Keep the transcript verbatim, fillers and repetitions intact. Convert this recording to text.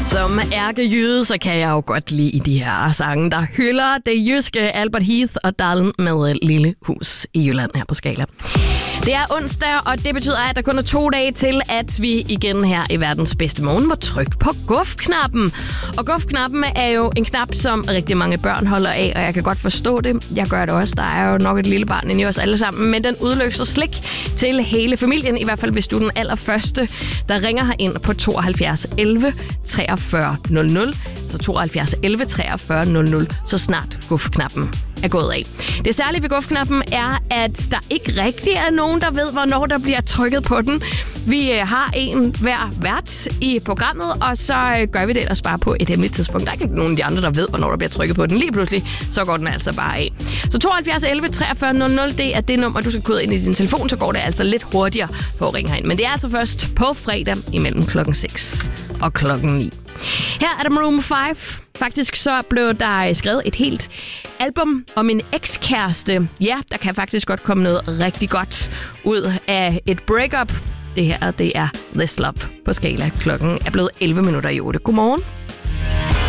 Som ærkejyde, så kan jeg jo godt lide de her sange, der hylder det jyske. Albert Heath og Dalen med Lille Hus i Jylland her på Skala. Det er onsdag, og det betyder, at der kun er to dage til, at vi igen her i verdens bedste morgen må trykke på guf-knappen. Og guf-knappen er jo en knap, som rigtig mange børn holder af, og jeg kan godt forstå det. Jeg gør det også. Der er jo nok et lille barn inde i os alle sammen, men den udløser slik til hele familien. I hvert fald, hvis du er den allerførste, der ringer her ind på tooghalvfjerds elleve treogfyrre nul nul. Så tooghalvfjerds elleve treogfyrre nul nul, så snart guf-knappen er gået af. Det særlige ved guf-knappen er, at der ikke rigtig er nogen, der ved, hvornår der bliver trykket på den. Vi har en hver vært i programmet, og så gør vi det ellers bare på et hemmeligt tidspunkt. Der er ikke nogen af de andre, der ved, hvornår der bliver trykket på den. Lige pludselig, så går den altså bare af. Så tooghalvfjerds elleve treogfyrre nul nul, det er det nummer, du skal kode ind i din telefon, så går det altså lidt hurtigere på at ringe herind. Men det er altså først på fredag imellem klokken seks og klokken ni. Her er der Maroon fem. Faktisk så blev der skrevet et helt album om en ekskæreste. Ja, der kan faktisk godt komme noget rigtig godt ud af et breakup. Det her, det er This Love på Skala. Klokken er blevet elleve minutter i otte. Godmorgen.